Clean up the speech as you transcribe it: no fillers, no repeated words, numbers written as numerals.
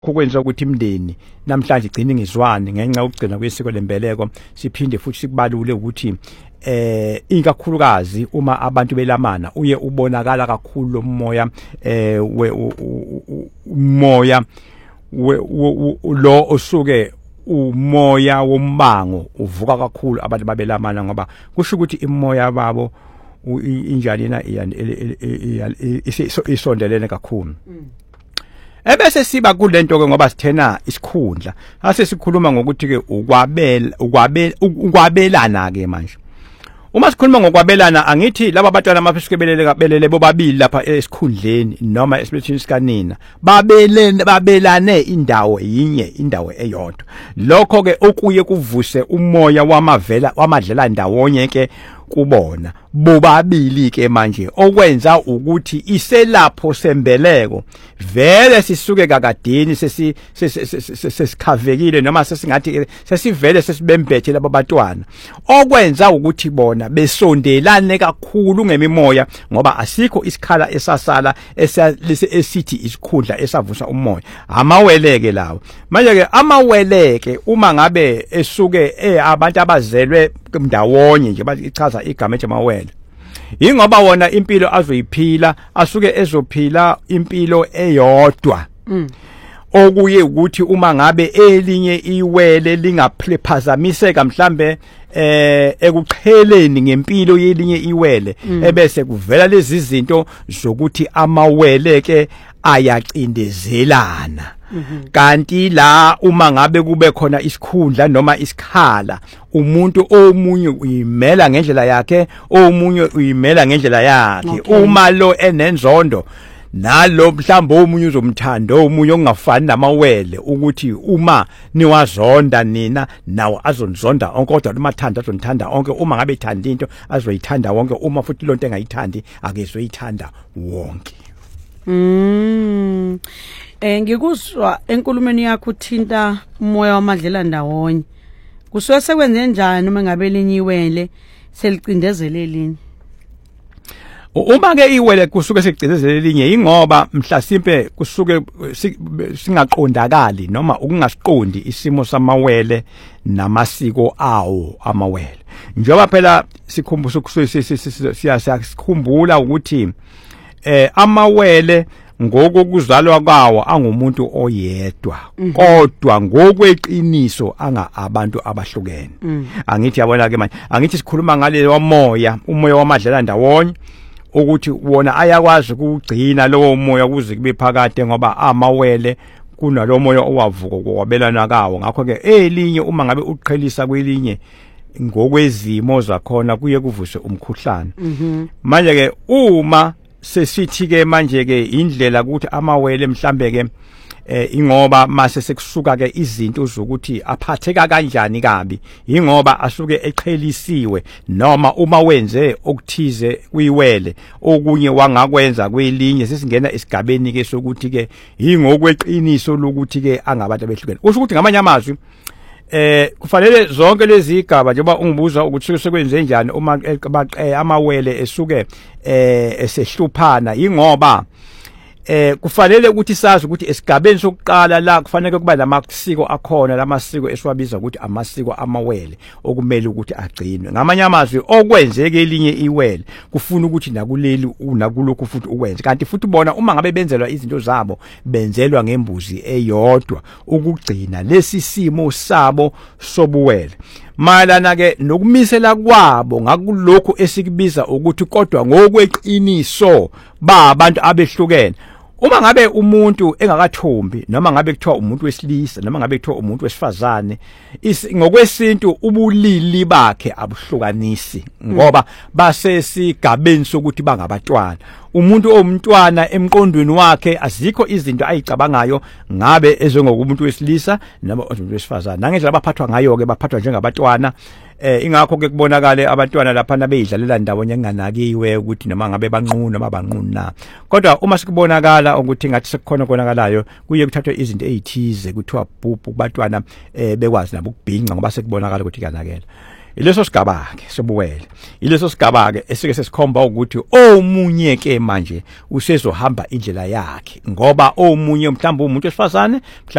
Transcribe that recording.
kokwenza ukuthi imndeni namhlanje igcine ngizwane ngenxa ukugcina kwesiko lembeleko siphinde futhi sikubalule ukuthi ikakhulukazi uma abantu belamana uye ubonakala kakhulu umoya umoya lo osuke umoya wombango uvuka kakhulu abantu babelamana ngoba kusho ukuthi imoya babo injani na isondelene kakhulu. Ebese siba kulento ke ngoba sithena isikhundla ase sikhuluma ngokuthi ke ukwabelana ke manje. Uma sikhuluma ngokwabelana angithi laba batwana amafisike belele bobabili lapha esikhundleni noma esibethini sikanina babelane indawo yinye indawo eyodwa. Lokho ke okuye kuvuse umoya wamadlela ndawonye ke kubona bobabili ke manje okwenza ukuthi iselapho sembeleko vele sisuke kakadini sesikhavekile noma sesingathi sesivele sesibembethe laba batwana okwenza ukuthi bona besondelane kakhulu ngemimoya ngoba asikho isikhala esasala esithi isikhundla esavusa umoya amaweleke lawo manje ke amaweleke uma ngabe esuke abantu abazelwe ndawonye nje bachaza igama eJamawele ingoba wona impilo azoyiphila asuke ezophila impilo eyodwa okuye ukuthi uma ngabe elinye iwele lingaphiphazamiseka mhlambe ekuqheleni ngempilo yelinye iwele ebese kuvela lezi zinto zokuthi amawele ke ayacindezelana kanti la uma ngabe kube khona isikhundla noma isikhala umuntu omunye uyimela ngendlela yakhe omunye uyimela ngendlela yakhe uma lo enenzondo nalo mhlawumbe omunye uzomthanda omunye ongafani namawele ukuthi uma niwazonda nina nawo azonizonda onke kodwa umathanda azonithanda onke uma ngabe ethanda into azoyithanda wonke uma futhi lonto engayithandi akezoyithanda wonke. Ngikuzwa enkulumeni yakho uthinta umoya wamadlela ndawonye kusuke sekwenze njani uma ngabe linye iwele selicindezele linye uma ke iwele kusuke secindezele linye ingoba mhlasimpe kusuke singaqondakali noma ukungasiqondi isimo samawele namasiko awo amawele njengoba phela sikhumbula ukuthi amawele ngokuzalwa kwawo angumuntu oyedwa kodwa ngokweqiniso abantu abahlukene angithi yabona ke manje angithi sikhuluma ngale umoya wamadlela ndawonye ukuthi wona ayakwazi ukugcina lowo moya kuze kube phakade ngoba amawele kunalo moya owavuka kwabelana kawo ngakho ke elinye uma ngabe uqhelisa kwelinye ngokwezimo zakhona kuye kuvuse umkhuhlane manje ke uma sesithi ke manje ke indlela ukuthi amawele mhlambe ke ingoba mase sekusuka ke izinto zokuthi aphatheka kanjani kabi ingoba asuke eqhelisiwe noma uma wenze okuthize kuyiwele okunye wangakwenza kwelinye sesingena esigabeni ke sokuthi ke ingokweqiniso lokuthi ke angabantu abehlukene kusho ukuthi ngamanye amazwi kufanele zonke lezi igaba njengoba ungibuza ukuthi sekwenze njani uma amawele esuke esehluphana ingoba kufanele ukuthi sazi ukuthi esigabeni sokuqala la kufanele kuba lamasiko akhona lamasiko esiwabiza ukuthi amasiko amawele okumele ukuthi agcinwe ngamanye amazwi okwenzeke elinye iwele kufuna ukuthi nakuleli unakulokhu futhi ukwenze kanti futhi bona uma ngabe benzelwa izinto zabo benzelwa ngembuzi eyodwa ukugcina lesi simo sabo sobuwele malana ke nokumisela kwabo ngakulokho esikubiza ukuthi kodwa ngokweqiniso ba abantu abehlukene uma ngabe umuntu engakathombi noma ngabe kuthiwa umuntu wesilisa noma ngabe kuthiwa umuntu wesifazane ngokwesintu ubulili bakhe abuhlukanisi ngoba basesigabeni sokuthi bangabatwana umuntu omntwana emqondweni wakhe azikho izinto ayicabangayo ngabe ezengokumuntu wesilisa noma umuntu wesifazane nangendlela baphathwa ngayo ke baphathwa njengabatwana ingakho ke kubonakala abantwana lapha nabeyidlalela ndawonye enganakiwe ukuthi noma ngabe banqunu noma banquna kodwa uma sikubonakala ukuthi ngathi sekukhona konakalayo kuye kuthathwe izinto ezithize kuthiwa bhubhu kubatwana bekwazi nabo ukubhinqa ngoba sekubonakala ukuthi kanakela ileso sigaba ke sobuwele ileso sigaba ke esike sesikhomba ukuthi omunye ke manje usezohamba indlela yakhe ngoba omunye mhlawumbe umuntu wesifazane